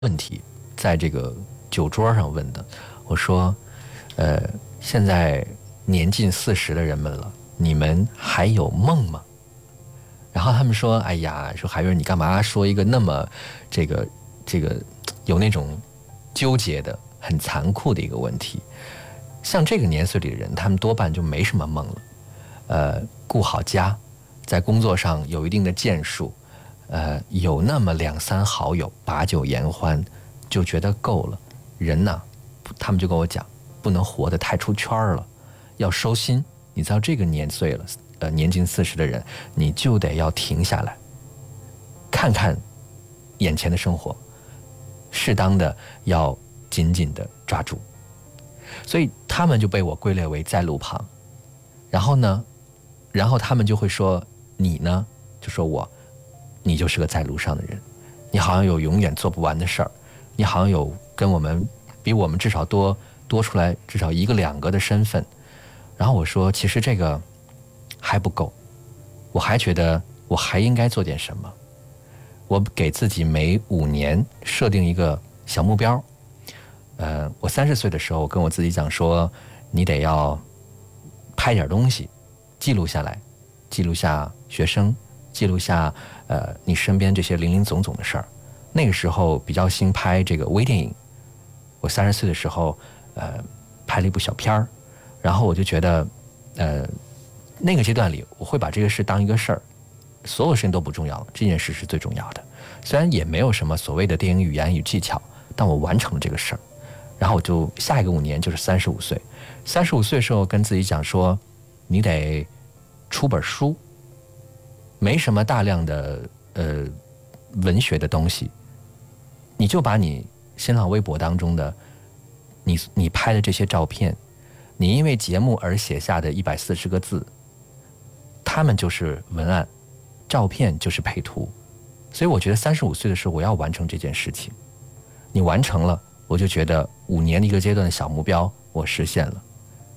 问题，在这个酒桌上问的。我说，现在年近40的人们了，你们还有梦吗？然后他们说，哎呀，说海源你干嘛说一个那么这个有那种纠结的、很残酷的一个问题？像这个年岁里的人，他们多半就没什么梦了。顾好家，在工作上有一定的建树，有那么2、3好友把酒言欢，就觉得够了。人呐，他们就跟我讲，不能活得太出圈了，要收心。你知道这个年岁了，年近40的人，你就得要停下来，看看眼前的生活，适当的要紧紧的抓住。所以他们就被我归类为在路旁。然后他们就会说，你呢？就说你就是个在路上的人，你好像有永远做不完的事儿，你好像有比我们至少多出来至少1个2个的身份。然后我说，其实这个还不够，我还觉得我还应该做点什么。我给自己每5年设定一个小目标。我30岁的时候，我跟我自己讲说，你得要拍点东西，记录下来，记录下学生，记录下你身边这些林林总总的事儿。那个时候比较兴拍这个微电影，我30岁的时候，拍了一部小片儿，然后我就觉得，那个阶段里，我会把这个事当一个事儿，所有事情都不重要了，这件事是最重要的。虽然也没有什么所谓的电影语言与技巧，但我完成了这个事儿。然后我就下一个5年就是35岁，35岁的时候跟自己讲说，你得出本书，没什么大量的文学的东西，你就把你新浪微博当中的你拍的这些照片，你因为节目而写下的140个字，他们就是文案，照片就是配图。所以我觉得35岁的时候我要完成这件事情。你完成了，我就觉得5年的一个阶段的小目标我实现了。